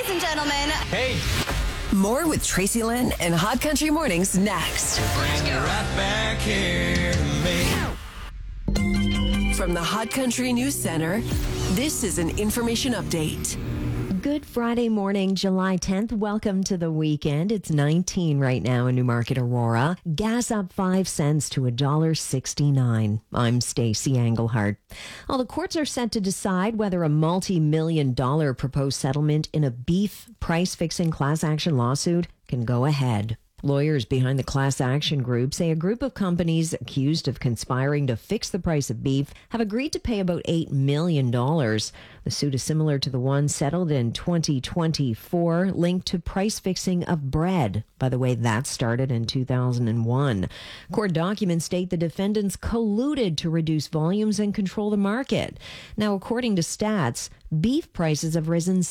ladies and gentlemen. Hey. More with Tracy Lynn and Hot Country Mornings next. Bring it right back here to me. From the Hot Country News Center, this is an information update. Good Friday morning, July 10th. Welcome to the weekend. It's 19 right now in Newmarket, Aurora. Gas up 5 cents to $1.69. I'm Stacey Englehart. Well, the courts are set to decide whether a multi-million-dollar proposed settlement in a beef price-fixing class action lawsuit can go ahead. Lawyers behind the class action group say a group of companies accused of conspiring to fix the price of beef have agreed to pay about $8 million. The suit is similar to the one settled in 2024, linked to price fixing of bread. By the way, that started in 2001. Court documents state the defendants colluded to reduce volumes and control the market. Now, according to stats, beef prices have risen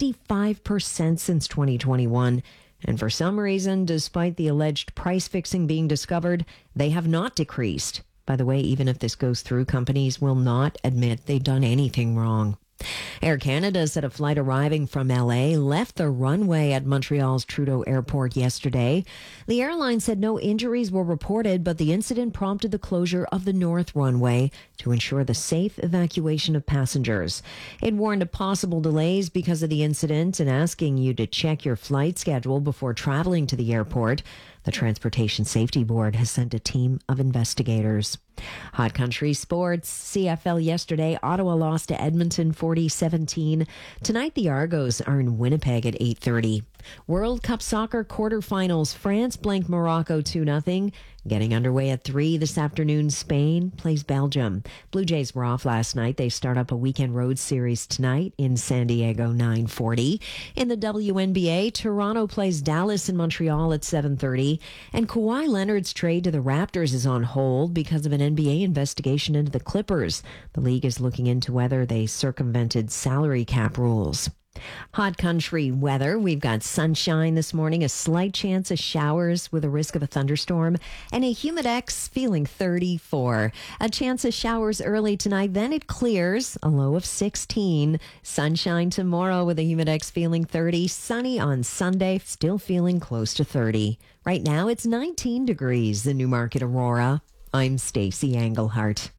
65% since 2021. And for some reason, despite the alleged price fixing being discovered, they have not decreased. By the way, even if this goes through, companies will not admit they've done anything wrong. Air Canada said a flight arriving from LA left the runway at Montreal's Trudeau Airport yesterday. The airline said no injuries were reported, but the incident prompted the closure of the north runway to ensure the safe evacuation of passengers. It warned of possible delays because of the incident and asking you to check your flight schedule before traveling to the airport. The Transportation Safety Board has sent a team of investigators. Hot Country Sports. CFL yesterday. Ottawa lost to Edmonton 40-17. Tonight, the Argos are in Winnipeg at 8:30. World Cup Soccer quarterfinals. France blanked Morocco 2-0. Getting underway at 3 this afternoon, Spain plays Belgium. Blue Jays were off last night. They start up a weekend road series tonight in San Diego, 9:40. In the WNBA, Toronto plays Dallas in Montreal at 7:30. And Kawhi Leonard's trade to the Raptors is on hold because of an NBA investigation into the Clippers. The league is looking into whether they circumvented salary cap rules. Hot country weather. We've got sunshine this morning, a slight chance of showers with a risk of a thunderstorm, and a humidex feeling 34. A chance of showers early tonight, then it clears, a low of 16. Sunshine tomorrow with a humidex feeling 30. Sunny on Sunday, still feeling close to 30. Right now it's 19 degrees in Newmarket, Aurora. I'm Stacey Englehart.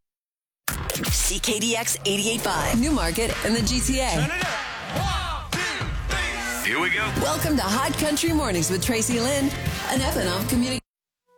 CKDX 88.5, Newmarket and the GTA. Here we go. Welcome to Hot Country Mornings with Tracy Lynn, an FNL community.